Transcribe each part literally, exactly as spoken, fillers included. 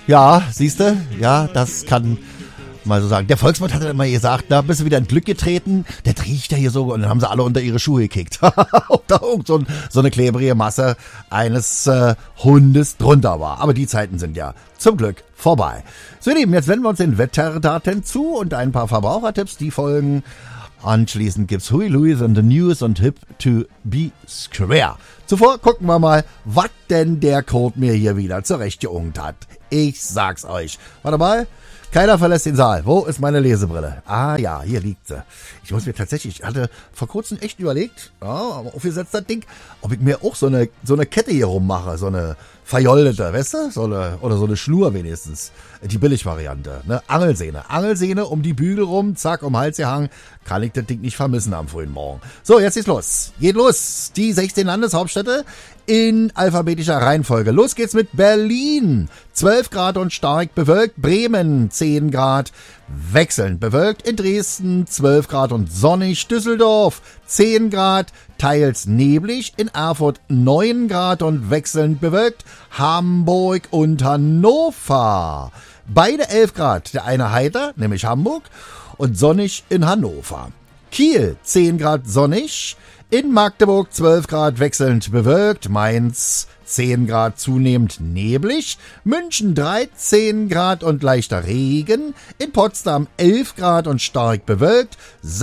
Ja, siehste, ja, das kann mal so sagen. Der Volksmund hat dann immer gesagt, da bist du wieder in Glück getreten, der riecht ja hier so, und dann haben sie alle unter ihre Schuhe gekickt. Ob da irgend so, ein, so eine klebrige Masse eines äh, Hundes drunter war. Aber die Zeiten sind ja zum Glück vorbei. So, ihr Lieben, jetzt wenden wir uns den Wetterdaten zu und ein paar Verbrauchertipps, die folgen. Anschließend gibt's Huey Lewis and the News und Hip to be Square. Zuvor gucken wir mal, was denn der Code mir hier wieder zurechtgeungt hat. Ich sag's euch. Warte mal. Keiner verlässt den Saal. Wo ist meine Lesebrille? Ah ja, hier liegt sie. Ich muss mir tatsächlich, ich hatte vor kurzem echt überlegt, ja, aufgesetzt das Ding, ob ich mir auch so eine, so eine Kette hier rummache, so eine verjoldete, weißt du? So eine, oder so eine Schnur wenigstens. Die Billigvariante, ne? Angelsehne. Angelsehne um die Bügel rum, zack, um den Hals gehangen. Kann ich das Ding nicht vermissen am frühen Morgen. So, jetzt geht's los. Geht los. Die sechzehn Landeshauptstädte in alphabetischer Reihenfolge. Los geht's mit Berlin. zwölf Grad und stark bewölkt. Bremen zehn Grad. Wechselnd bewölkt. In Dresden zwölf Grad und sonnig. Düsseldorf zehn Grad. Teils neblig. In Erfurt neun Grad und wechselnd bewölkt. Hamburg und Hannover. Beide elf Grad. Der eine heiter, nämlich Hamburg, und sonnig in Hannover. Kiel zehn Grad sonnig. In Magdeburg zwölf Grad wechselnd bewölkt. Mainz zehn Grad zunehmend neblig. München dreizehn Grad und leichter Regen. In Potsdam elf Grad und stark bewölkt.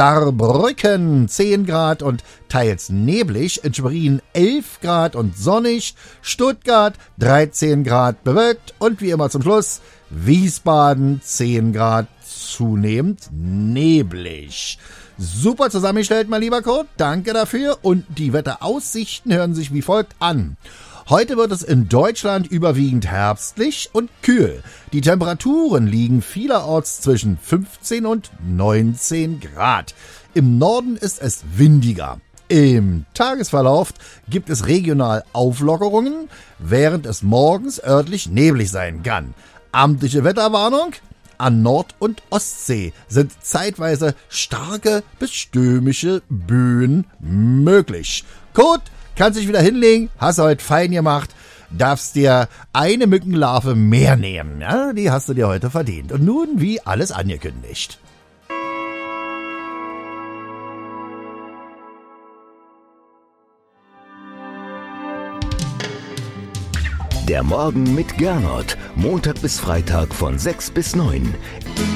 Saarbrücken zehn Grad und teils neblig. In Schwerin elf Grad und sonnig. Stuttgart dreizehn Grad bewölkt. Und wie immer zum Schluss Wiesbaden zehn Grad zunehmend neblig. Super zusammengestellt, mein lieber Kurt. Danke dafür. Und die Wetteraussichten hören sich wie folgt an. Heute wird es in Deutschland überwiegend herbstlich und kühl. Die Temperaturen liegen vielerorts zwischen fünfzehn und neunzehn Grad. Im Norden ist es windiger. Im Tagesverlauf gibt es regional Auflockerungen, während es morgens örtlich neblig sein kann. Amtliche Wetterwarnung: an Nord- und Ostsee sind zeitweise starke bis stürmische Böen möglich. Kurt, kannst dich wieder hinlegen, hast du heute fein gemacht, darfst dir eine Mückenlarve mehr nehmen. Ja, die hast du dir heute verdient. Und nun wie alles angekündigt. Der Morgen mit Gernot. Montag bis Freitag von sechs bis neun.